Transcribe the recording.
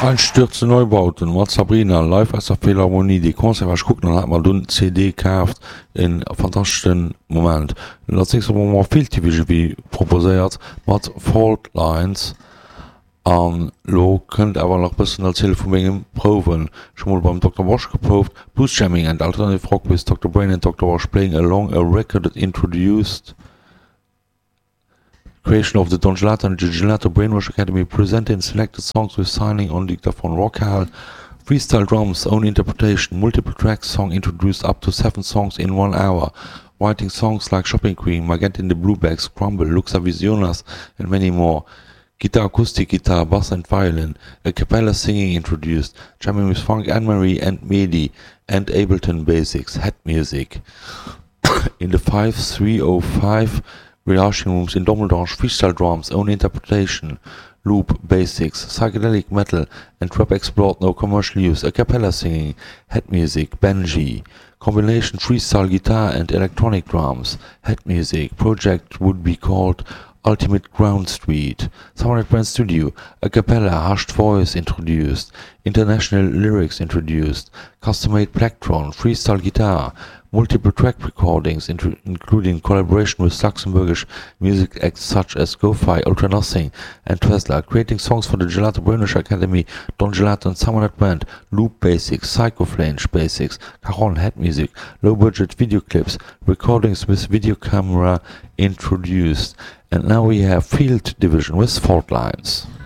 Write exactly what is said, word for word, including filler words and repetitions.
Einstürze Neubauten mat Sabrina live as der Philharmonie die Konzer gucken hat mal dun C D kaft in fantastischen Moment. Dat viel typisch wie proposéiert mat Faultlines an lo könnt aber noch bisschen erzählen vu engem Proven schon mal beim Doktor Wash geprot Boostjamming and alternative rock with Doctor Brain and Doctor Wash playing along a record that introduced creation of the Don Gelato and Gelato Brainwash Academy presenting selected songs with signing on dictaphone rock hall, freestyle drums, own interpretation, multiple track song introduced up to seven songs in one hour, writing songs like Shopping Queen, Magenta in the Bluebacks, Crumble, Luxa Visionas, and many more. Guitar, acoustic guitar, bass and violin, a cappella singing introduced, jamming with Funk Anne-Marie and Medi, and Ableton Basics, head music. In the five three oh five rehearsing rooms in Domeldange, freestyle drums, own interpretation, loop, basics, psychedelic metal, and trap explored no commercial use, a cappella singing, head music, Benji, combination freestyle guitar and electronic drums, head music, project would be called Ultimate Ground Street, Soundtrack Brand Studio, a cappella, hushed voice introduced, international lyrics introduced, custom-made plectron, freestyle guitar, multiple track recordings, including collaboration with Luxembourgish music acts such as Go-Fi, Ultra Nothing, and Tesla, creating songs for the Gelato Brainwash Academy, Don Gelato and Summonet Band, Loop Basics, Psychoflange Basics, Cajon Head Music, low-budget video clips, recordings with video camera introduced. And now we have Field Division with Faultlines.